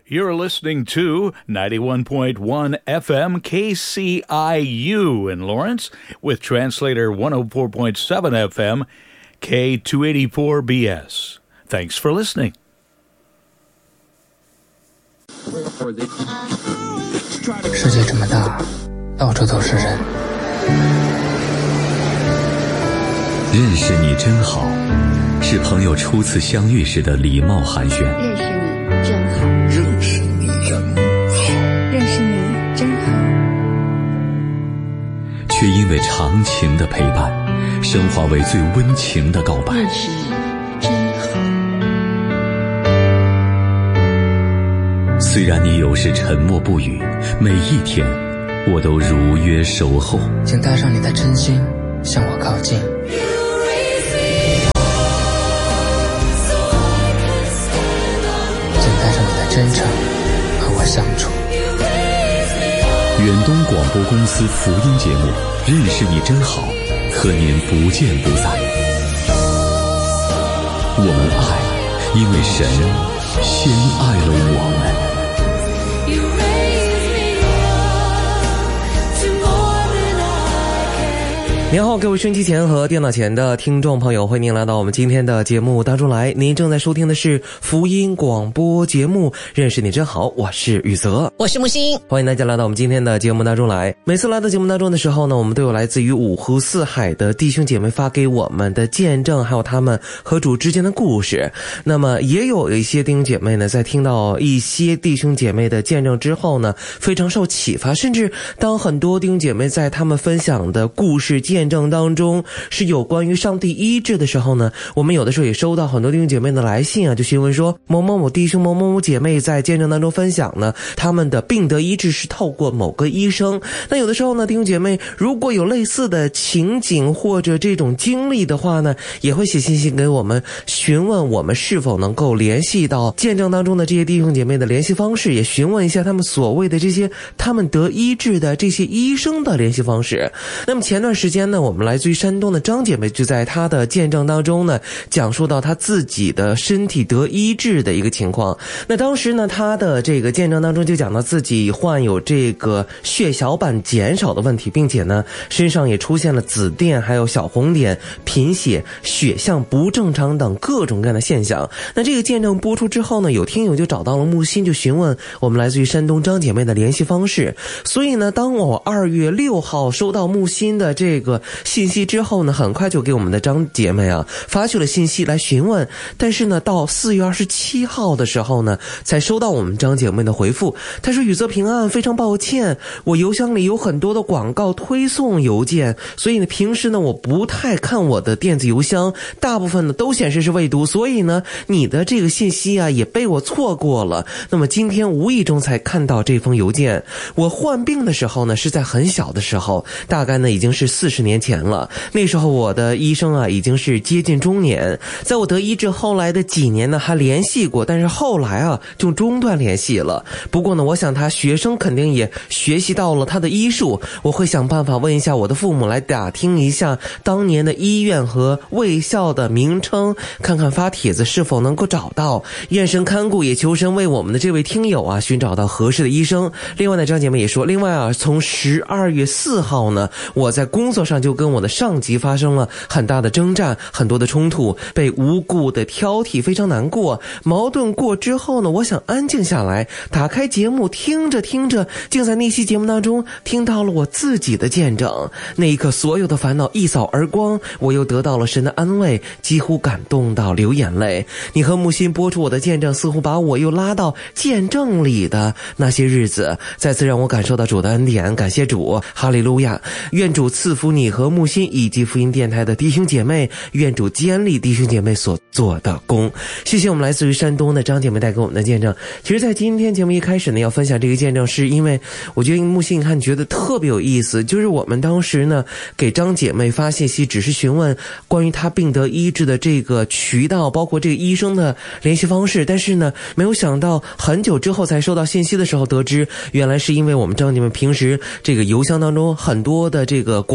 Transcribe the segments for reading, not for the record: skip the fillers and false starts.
You're listening to 91.1 FM KCIU in Lawrence with translator 104.7 FM K284BS. Thanks for listening. 世界这么大，到处都是人。 认识你真好，是朋友初次相遇时的礼貌寒暄。 认识你真好， 认识你真好， 认识你真好。 却因为长情的陪伴，升华为最温情的告白。 认识你真好。 虽然你有时沉默不语，每一天我都如约守候。 请带上你的真心向我靠近。真诚和我相处。 远东广播公司福音节目《认识你真好》，和您不见不散。我们爱，因为神先爱了我们。 您好，各位收音机前和电脑前的听众朋友，欢迎您来到我们今天的节目当中来。您正在收听的是福音广播节目《认识你真好》，我是宇泽， 我是木星， 欢迎大家来到我们今天的节目当中来。每次来到节目当中的时候呢，我们都有来自于五湖四海的弟兄姐妹发给我们的见证，还有他们和主之间的故事。那么也有一些弟兄姐妹呢，在听到一些弟兄姐妹的见证之后呢，非常受启发，甚至当很多弟兄姐妹在他们分享的故事见证当中是有关于上帝医治的时候呢，我们有的时候也收到很多弟兄姐妹的来信啊，就询问说某某某弟兄某某某姐妹在见证当中分享呢，他们的病得医治是透过某个医生。那有的时候呢，弟兄姐妹如果有类似的情景或者这种经历的话呢，也会写信息给我们，询问我们是否能够联系到见证当中的这些弟兄姐妹的联系方式，也询问一下他们所谓的这些他们得医治的这些医生的联系方式。那么前段时间呢，我们来自于山东的张姐妹就在她的见证当中呢，讲述到她自己的身体得医治的一个情况。那当时呢，她的这个见证当中就讲到自己患有这个血小板减少的问题，并且呢身上也出现了紫癜还有小红点、贫血、血象不正常等各种各样的现象。那这个见证播出之后呢，有听友就找到了木心，就询问我们来自于山东张姐妹的联系方式。所以呢，当我2月6号收到木心的这个信息之后呢，很快就给我们的张姐妹啊发去了信息来询问。但是呢，到4月27号的时候呢，才收到我们张姐妹的回复。她说：“宇泽平安，非常抱歉，我邮箱里有很多的广告推送邮件，所以呢，平时呢我不太看我的电子邮箱，大部分呢都显示是未读，所以呢，你的这个信息啊也被我错过了。那么今天无意中才看到这封邮件。我患病的时候呢，是在很小的时候，大概呢已经是40年前了。那时候我的医生啊已经是接近中年，在我得医治后来的几年呢还联系过，但是后来啊就中断联系了。不过呢，我想他学生肯定也学习到了他的医术，我会想办法问一下我的父母，来打听一下当年的医院和卫校的名称，看看发帖子是否能够找到。愿神看顾，也求神为我们的这位听友啊寻找到合适的医生。另外呢，张姐妹也说，另外啊，从12月4号呢，我在工作上就跟我的上级发生了很大的征战，很多的冲突，被无故的挑剔，非常难过。矛盾过之后呢，我想安静下来，打开节目听着听着，竟在那期节目当中听到了我自己的见证。那一刻，所有的烦恼一扫而光，我又得到了神的安慰，几乎感动到流眼泪。你和木心播出我的见证，似乎把我又拉到见证里的那些日子，再次让我感受到主的恩典。感谢主，哈利路亚！愿主赐福你和木心以及福音电台的弟兄姐妹，愿主坚立弟兄姐妹所做的功。谢谢我们来自于山东的张姐妹带给我们的见证。其实在今天节目一开始呢，要分享这个见证，是因为我觉得木心看觉得特别有意思，就是我们当时呢给张姐妹发信息，只是询问关于她病得医治的这个渠道，包括这个医生的联系方式，但是呢没有想到很久之后才收到信息的时候得知，原来是因为我们张姐妹平时这个邮箱当中很多的这个广告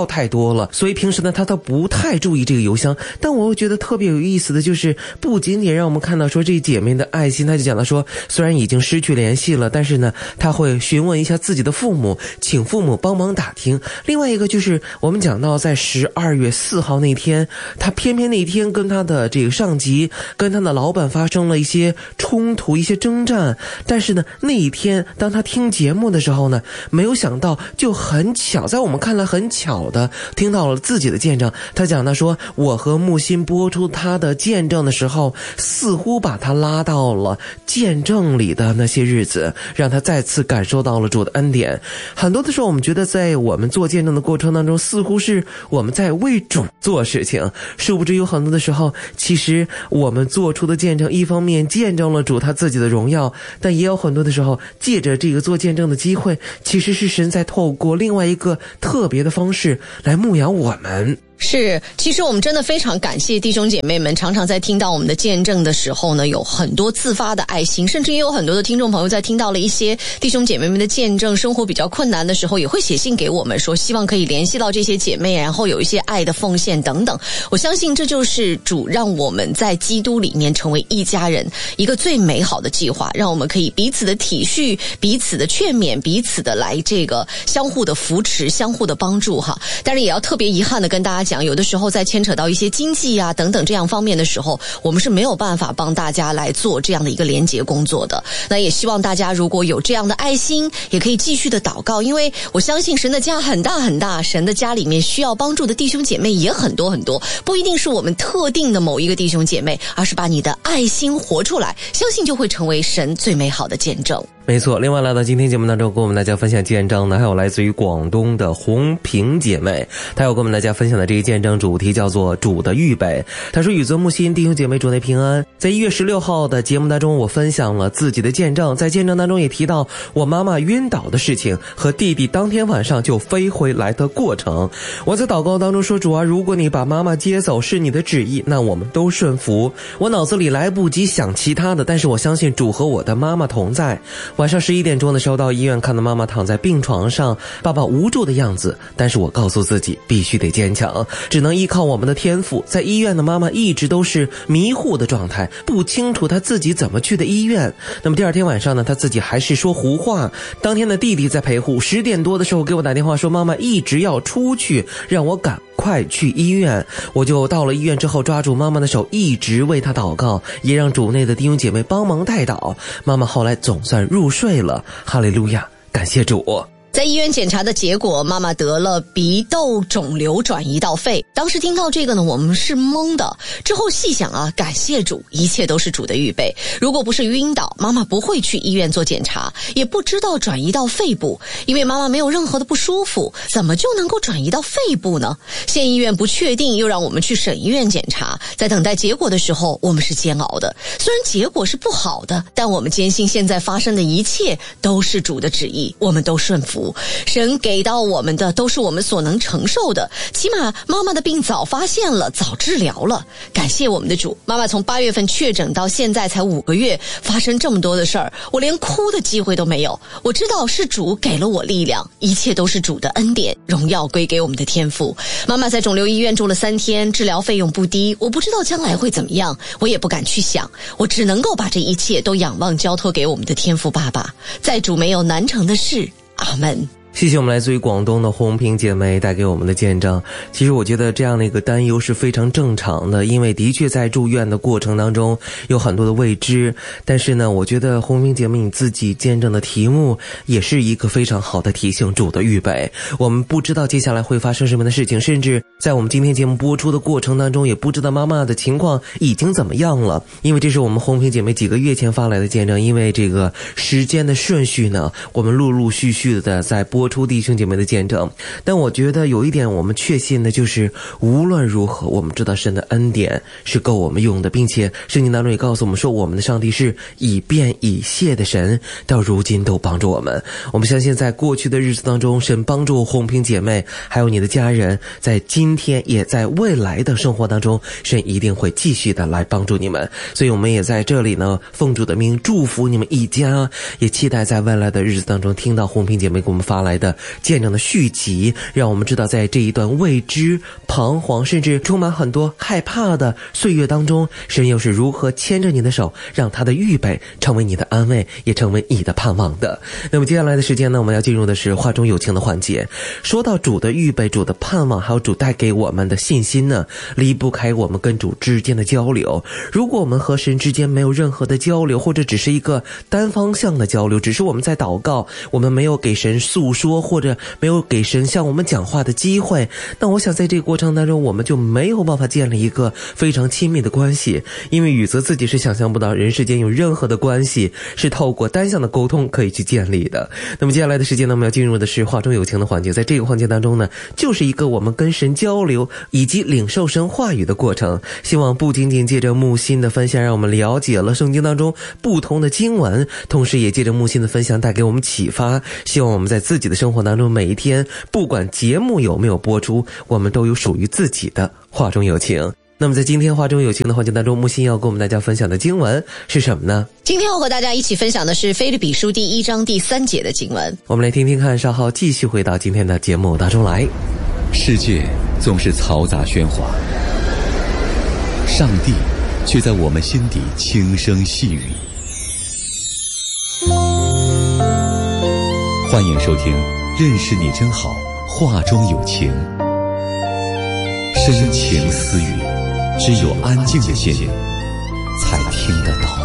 太多了，所以平时呢他都不太注意这个邮箱。但我觉得特别有意思的就是，不仅仅让我们看到说这姐妹的爱心，他就讲到说虽然已经失去联系了，但是呢他会询问一下自己的父母，请父母帮忙打听。另外一个就是我们讲到在12月4号那天，他偏偏那天跟他的这个上级跟他的老板发生了一些冲突，一些征战。但是呢那一天当他听节目的时候呢，没有想到就很巧，在我们看来很巧的听到了自己的见证。他讲到说，我和木心播出他的见证的时候，似乎把他拉到了见证里的那些日子，让他再次感受到了主的恩典。很多的时候我们觉得在我们做见证的过程当中，似乎是我们在为主做事情，殊不知有很多的时候其实我们做出的见证，一方面见证了主他自己的荣耀，但也有很多的时候借着这个做见证的机会，其实是神在透过另外一个特别的方式来牧养我们。 是，其实我们真的非常感谢弟兄姐妹们，常常在听到我们的见证的时候呢，有很多自发的爱心，甚至也有很多的听众朋友在听到了一些弟兄姐妹们的见证，生活比较困难的时候，也会写信给我们说希望可以联系到这些姐妹，然后有一些爱的奉献等等。我相信这就是主让我们在基督里面成为一家人一个最美好的计划，让我们可以彼此的体恤，彼此的劝勉，彼此的来这个相互的扶持，相互的帮助哈。但是也要特别遗憾的跟大家讲，有的时候在牵扯到一些经济啊等等这样方面的时候，我们是没有办法帮大家来做这样的一个连结工作的。那也希望大家如果有这样的爱心，也可以继续的祷告，因为我相信神的家很大很大，神的家里面需要帮助的弟兄姐妹也很多很多，不一定是我们特定的某一个弟兄姐妹，而是把你的爱心活出来，相信就会成为神最美好的见证。 没错，另外来到今天节目当中跟我们大家分享见证的还有来自于广东的红萍姐妹，她有跟我们大家分享的这个见证主题叫做主的预备。她说，宇泽木心弟兄姐妹主内平安。在1月16号的节目当中，我分享了自己的见证，在见证当中也提到我妈妈晕倒的事情和弟弟当天晚上就飞回来的过程。我在祷告当中说，主啊，如果你把妈妈接走是你的旨意，那我们都顺服。我脑子里来不及想其他的，但是我相信主和我的妈妈同在。晚上11点钟的时候到医院，看到妈妈躺在病床上，爸爸无助的样子，但是我告诉自己必须得坚强，只能依靠我们的天赋。在医院的妈妈一直都是迷糊的状态，不清楚她自己怎么去的医院。那么第二天晚上呢，她自己还是说胡话。当天的弟弟在陪护，10点多的时候给我打电话说妈妈一直要出去，让我赶快去医院。我就到了医院之后，抓住妈妈的手一直为她祷告，也让主内的弟兄姐妹帮忙代祷。妈妈后来总算入睡了，哈利路亚，感谢主。 在医院检查的结果，妈妈得了鼻窦肿瘤转移到肺。当时听到这个呢，我们是懵的。之后细想啊，感谢主，一切都是主的预备。如果不是晕倒，妈妈不会去医院做检查，也不知道转移到肺部，因为妈妈没有任何的不舒服，怎么就能够转移到肺部呢？县医院不确定，又让我们去省医院检查。在等待结果的时候，我们是煎熬的。虽然结果是不好的，但我们坚信现在发生的一切都是主的旨意，我们都顺服。神给到我们的都是我们所能承受的，起码妈妈的病早发现了，早治疗了。感谢我们的主，妈妈从8月份确诊到现在才5个月，发生这么多的事儿，我连哭的机会都没有。我知道是主给了我力量，一切都是主的恩典，荣耀归给我们的天父。妈妈在肿瘤医院住了3天，治疗费用不低，我不知道将来会怎么样，我也不敢去想，我只能够把这一切都仰望交托给我们的天父爸爸。在主没有难成的事，阿门。 谢谢我们来自于广东的红萍姐妹带给我们的见证。其实我觉得这样的一个担忧是非常正常的，因为的确在住院的过程当中有很多的未知。但是呢，我觉得红萍姐妹你自己见证的题目也是一个非常好的提醒，主的预备。我们不知道接下来会发生什么样的事情，甚至在我们今天节目播出的过程当中也不知道妈妈的情况已经怎么样了，因为这是我们红萍姐妹几个月前发来的见证。因为这个时间的顺序呢，我们陆陆续续的在播出弟兄姐妹的见证。但我觉得有一点我们确信的就是，无论如何我们知道神的恩典是够我们用的，并且圣经当中也告诉我们说，我们的上帝是以便以谢的神，到如今都帮助我们。我们相信在过去的日子当中，神帮助红萍姐妹还有你的家人，在今天也在未来的生活当中，神一定会继续的来帮助你们。所以我们也在这里呢，奉主的名祝福你们一家，也期待在未来的日子当中听到红萍姐妹给我们发来来的见证的续集，让我们知道在这一段未知、彷徨甚至充满很多害怕的岁月当中，神又是如何牵着你的手，让他的预备成为你的安慰，也成为你的盼望的。那么接下来的时间呢，我们要进入的是话中有情的环节。说到主的预备、主的盼望，还有主带给我们的信心呢，离不开我们跟主之间的交流。如果我们和神之间没有任何的交流，或者只是一个单方向的交流，只是我们在祷告，我们没有给神诉说，或者没有给神向我们讲话的机会，那我想在这个过程当中，我们就没有办法建立一个非常亲密的关系。因为宇泽自己是想象不到人世间有任何的关系是透过单向的沟通可以去建立的。那么接下来的时间呢，我们要进入的是话中有情的环节。在这个环节当中呢，就是一个我们跟神交流以及领受神话语的过程。希望不仅仅借着木心的分享让我们了解了圣经当中不同的经文，同时也借着木心的分享带给我们启发。希望我们在自己的生活当中，每一天不管节目有没有播出，我们都有属于自己的话中有情。那么在今天话中有情的环节当中，木心要跟我们大家分享的经文是什么呢？ 今天要和大家一起分享的是腓立比书第1章第3节的经文。 我们来听听看，稍后继续回到今天的节目当中来。 世界总是嘈杂喧哗，上帝却在我们心底轻声细语。欢迎收听认识你真好，话中有情，深情私语，只有安静的心才听得到。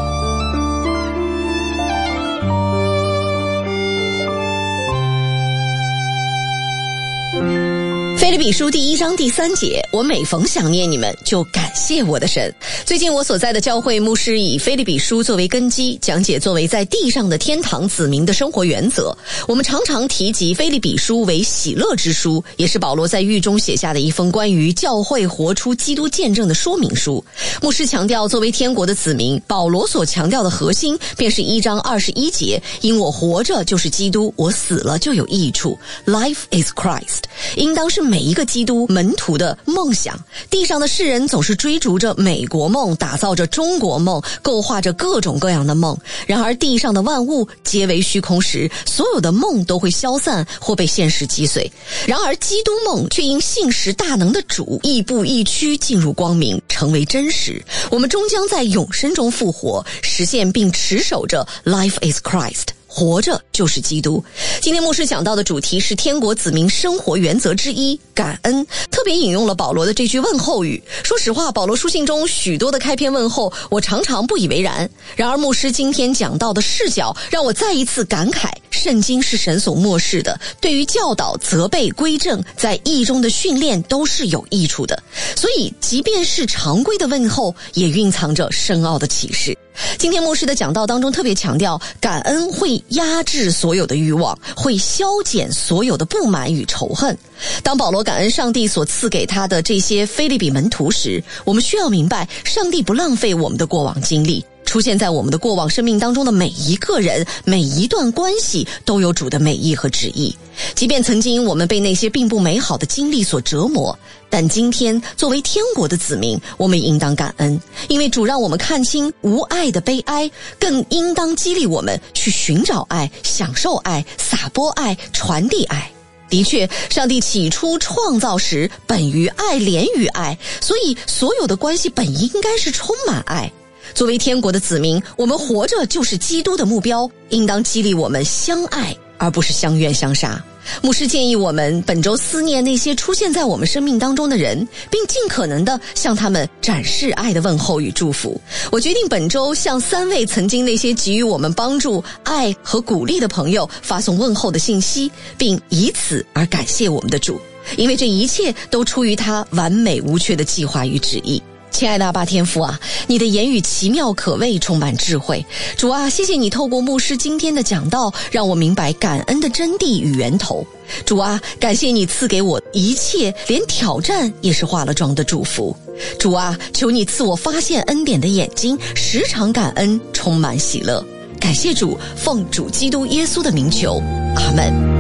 腓立比书第1章第3节，我每逢想念你们，就感谢我的神。最近我所在的教会牧师以腓立比书作为根基，讲解作为在地上的天堂子民的生活原则。我们常常提及腓立比书为喜乐之书，也是保罗在狱中写下的一封关于教会活出基督见证的说明书。牧师强调，作为天国的子民，保罗所强调的核心便是1章21节，因我活着就是基督，我死了就有益处。 Life is Christ， 应当是每一个基督门徒的梦想。地上的世人总是追逐着美国梦，打造着中国梦，构画着各种各样的梦。然而地上的万物皆为虚空时，所有的梦都会消散或被现实击碎。然而基督梦却因信实大能的主亦步亦趋进入光明，成为真实。我们终将在永生中复活，实现并持守着 Life is Christ，活着就是基督。今天牧师讲到的主题是天国子民生活原则之一，感恩，特别引用了保罗的这句问候语。说实话，保罗书信中许多的开篇问候我常常不以为然，然而牧师今天讲到的视角让我再一次感慨，圣经是神所漠视的，对于教导、责备、归正，在义中的训练都是有益处的。所以即便是常规的问候，也蕴藏着深奥的启示。今天牧师的讲道当中特别强调，感恩会压制所有的欲望，会消减所有的不满与仇恨。当保罗感恩上帝所赐给他的这些腓立比门徒时，我们需要明白，上帝不浪费我们的过往经历，出现在我们的过往生命当中的每一个人、每一段关系都有主的美意和旨意。即便曾经我们被那些并不美好的经历所折磨，但今天作为天国的子民，我们应当感恩，因为主让我们看清无爱的悲哀，更应当激励我们去寻找爱、享受爱、撒播爱、传递爱。的确，上帝起初创造时本于爱，连于爱，所以所有的关系本应该是充满爱。作为天国的子民，我们活着就是基督的目标，应当激励我们相爱，而不是相怨相杀。牧师建议我们本周思念那些出现在我们生命当中的人，并尽可能的向他们展示爱的问候与祝福。我决定本周向3位曾经那些给予我们帮助、爱和鼓励的朋友发送问候的信息，并以此而感谢我们的主，因为这一切都出于他完美无缺的计划与旨意。亲爱的阿爸天父啊，你的言语奇妙可畏，充满智慧。主啊，谢谢你透过牧师今天的讲道，让我明白感恩的真谛与源头。主啊，感谢你赐给我一切，连挑战也是化了妆的祝福。主啊，求你赐我发现恩典的眼睛，时常感恩，充满喜乐。感谢主，奉主基督耶稣的名求，阿们。